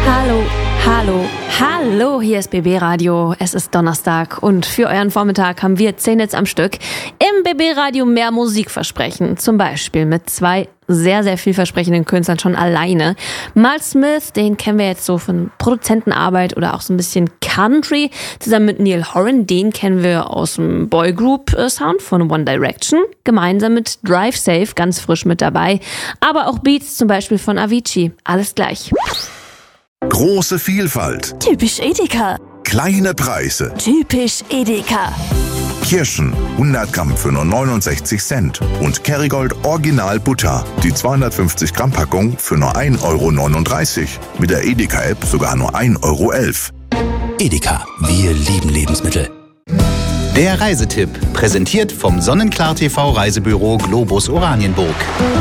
Hallo, hier ist BB Radio. Es ist Donnerstag und für euren Vormittag haben wir 10 Hits am Stück. Im BB Radio mehr Musikversprechen, zum Beispiel mit 2 sehr, sehr vielversprechenden Künstlern schon alleine. Mal Smith, den kennen wir jetzt so von Produzentenarbeit oder auch so ein bisschen Country. Zusammen mit Neil Horan, den kennen wir aus dem Boygroup-Sound von One Direction. Gemeinsam mit Drive Safe, ganz frisch mit dabei. Aber auch Beats zum Beispiel von Avicii. Alles gleich. Große Vielfalt. Typisch Edeka. Kleine Preise. Typisch Edeka. Kirschen 100 Gramm für nur 69 Cent. Und Kerrygold Original Butter. Die 250 Gramm Packung für nur 1,39 €. Mit der Edeka-App sogar nur 1,11 €. Edeka, wir lieben Lebensmittel. Der Reisetipp, präsentiert vom Sonnenklar TV Reisebüro Globus Oranienburg.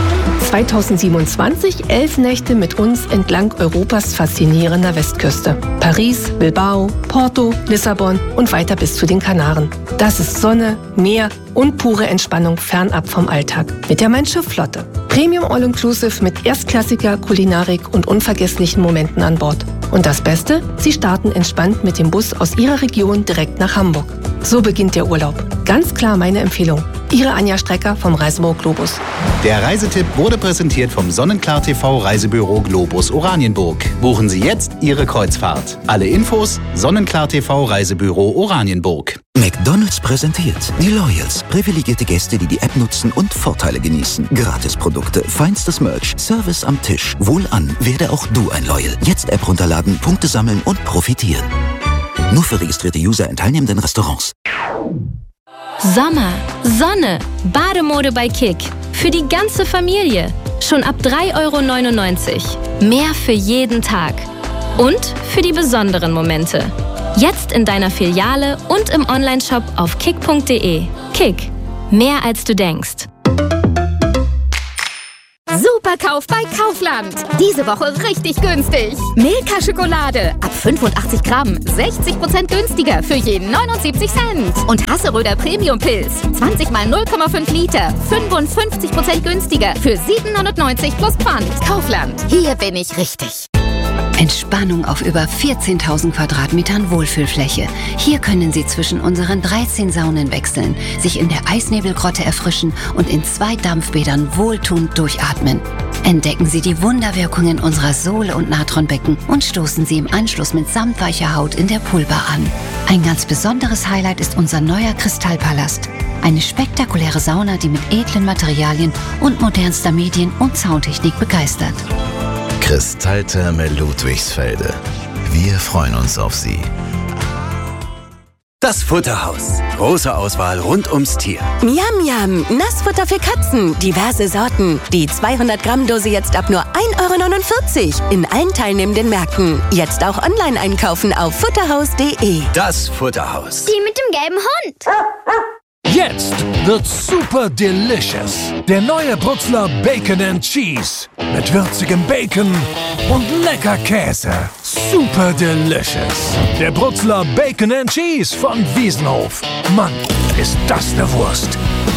2027 11 Nächte mit uns entlang Europas faszinierender Westküste. Paris, Bilbao, Porto, Lissabon und weiter bis zu den Kanaren. Das ist Sonne, Meer und pure Entspannung fernab vom Alltag. Mit der Mein-Schiff-Flotte. Premium All-Inclusive mit erstklassiger Kulinarik und unvergesslichen Momenten an Bord. Und das Beste? Sie starten entspannt mit dem Bus aus Ihrer Region direkt nach Hamburg. So beginnt der Urlaub. Ganz klar meine Empfehlung. Ihre Anja Strecker vom Reisebüro Globus. Der Reisetipp wurde präsentiert vom Sonnenklar TV Reisebüro Globus Oranienburg. Buchen Sie jetzt Ihre Kreuzfahrt. Alle Infos Sonnenklar TV Reisebüro Oranienburg. McDonald's präsentiert die Loyals. Privilegierte Gäste, die die App nutzen und Vorteile genießen. Gratisprodukte, feinstes Merch, Service am Tisch. Wohlan, werde auch du ein Loyal. Jetzt App runterladen, Punkte sammeln und profitieren. Nur für registrierte User in teilnehmenden Restaurants. Sommer, Sonne, Bademode bei Kick. Für die ganze Familie. Schon ab 3,99 €. Mehr für jeden Tag. Und für die besonderen Momente. Jetzt in deiner Filiale und im Onlineshop auf kick.de. Kick. Mehr als du denkst. Superkauf bei Kaufland. Diese Woche richtig günstig. Milka-Schokolade ab 85 Gramm. 60% günstiger für jeden 79 Cent. Und Hasseröder Premium-Pilz. 20 mal 0,5 Liter. 55% günstiger für 7,90 € plus Pfand. Kaufland. Hier bin ich richtig. Entspannung auf über 14.000 Quadratmetern Wohlfühlfläche. Hier können Sie zwischen unseren 13 Saunen wechseln, sich in der Eisnebelgrotte erfrischen und in 2 Dampfbädern wohltuend durchatmen. Entdecken Sie die Wunderwirkungen unserer Sohle- und Natronbecken und stoßen Sie im Anschluss mit samtweicher Haut in der Poolbar an. Ein ganz besonderes Highlight ist unser neuer Kristallpalast. Eine spektakuläre Sauna, die mit edlen Materialien und modernster Medien- und Soundtechnik begeistert. Kristalltherme Ludwigsfelde. Wir freuen uns auf Sie. Das Futterhaus. Große Auswahl rund ums Tier. Miam, miam. Nassfutter für Katzen. Diverse Sorten. Die 200-Gramm-Dose jetzt ab nur 1,49 € in allen teilnehmenden Märkten. Jetzt auch online einkaufen auf futterhaus.de. Das Futterhaus. Die mit dem gelben Hund. Jetzt wird's super delicious. Der neue Brutzler Bacon and Cheese. Mit würzigem Bacon und lecker Käse. Super delicious. Der Brutzler Bacon and Cheese von Wiesenhof. Mann, ist das eine Wurst.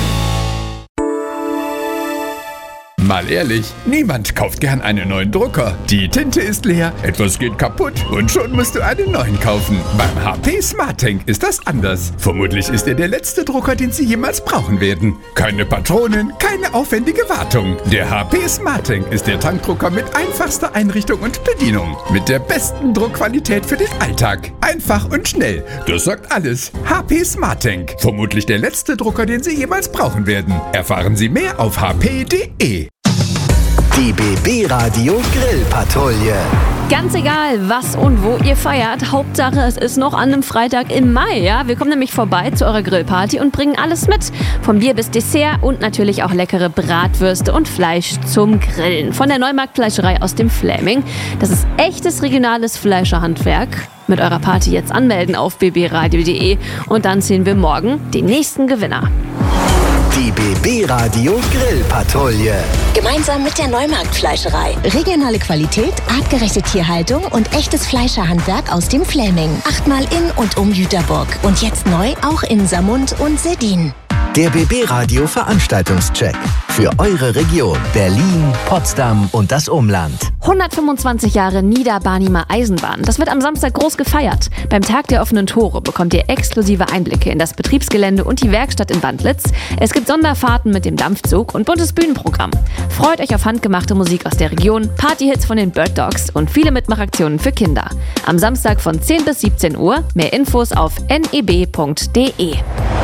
Mal ehrlich, niemand kauft gern einen neuen Drucker. Die Tinte ist leer, etwas geht kaputt und schon musst du einen neuen kaufen. Beim HP SmartTank ist das anders. Vermutlich ist er der letzte Drucker, den Sie jemals brauchen werden. Keine Patronen, keine aufwendige Wartung. Der HP SmartTank ist der Tankdrucker mit einfachster Einrichtung und Bedienung. Mit der besten Druckqualität für den Alltag. Einfach und schnell. Das sagt alles. HP SmartTank. Vermutlich der letzte Drucker, den Sie jemals brauchen werden. Erfahren Sie mehr auf hp.de. Die BB Radio Grillpatrouille. Ganz egal, was und wo ihr feiert, Hauptsache es ist noch an einem Freitag im Mai, ja? Wir kommen nämlich vorbei zu eurer Grillparty und bringen alles mit. Vom Bier bis Dessert und natürlich auch leckere Bratwürste und Fleisch zum Grillen. Von der Neumarktfleischerei aus dem Fläming. Das ist echtes regionales Fleischerhandwerk. Mit eurer Party jetzt anmelden auf bbradio.de und dann sehen wir morgen den nächsten Gewinner. Die BB Radio Grillpatrouille. Gemeinsam mit der Neumarktfleischerei. Regionale Qualität, artgerechte Tierhaltung und echtes Fleischerhandwerk aus dem Fläming. 8-mal in und um Jüterburg. Und jetzt neu auch in Saarmund und Seddin. Der BB Radio Veranstaltungscheck. für eure Region. Berlin, Potsdam und das Umland. 125 Jahre Niederbarnimer Eisenbahn. Das wird am Samstag groß gefeiert. Beim Tag der offenen Tore bekommt ihr exklusive Einblicke in das Betriebsgelände und die Werkstatt in Wandlitz. Es gibt Sonderfahrten mit dem Dampfzug und buntes Bühnenprogramm. Freut euch auf handgemachte Musik aus der Region, Partyhits von den Bird Dogs und viele Mitmachaktionen für Kinder. Am Samstag von 10 bis 17 Uhr. Mehr Infos auf neb.de.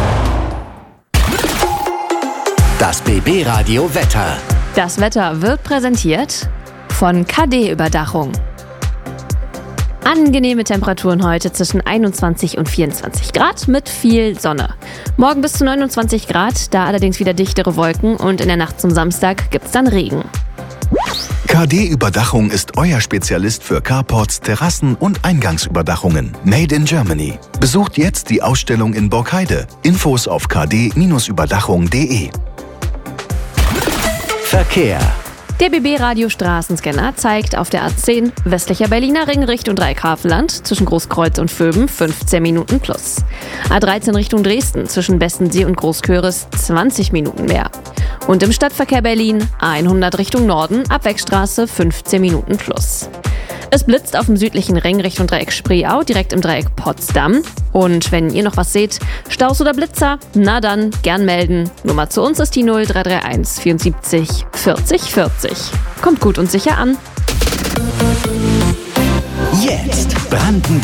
Das BB Radio Wetter. Das Wetter wird präsentiert von KD-Überdachung. Angenehme Temperaturen heute zwischen 21 und 24 Grad mit viel Sonne. Morgen bis zu 29 Grad, da allerdings wieder dichtere Wolken und in der Nacht zum Samstag gibt's dann Regen. KD-Überdachung ist euer Spezialist für Carports, Terrassen und Eingangsüberdachungen. Made in Germany. Besucht jetzt die Ausstellung in Borkheide. Infos auf kd-überdachung.de. Verkehr. Der BB-Radio Straßenscanner zeigt auf der A10 westlicher Berliner Ring Richtung Dreieckhavelland zwischen Großkreuz und Vöben 15 Minuten plus. A13 Richtung Dresden zwischen Bestensee und Großköris 20 Minuten mehr. Und im Stadtverkehr Berlin A100 Richtung Norden ab Wegstraße 15 Minuten plus. Es blitzt auf dem südlichen Ring Richtung Dreieck Spreeau, direkt im Dreieck Potsdam. Und wenn ihr noch was seht, Staus oder Blitzer, na dann gern melden. Nummer zu uns ist die 0331 74 40 40. Kommt gut und sicher an. Jetzt Brandenburg.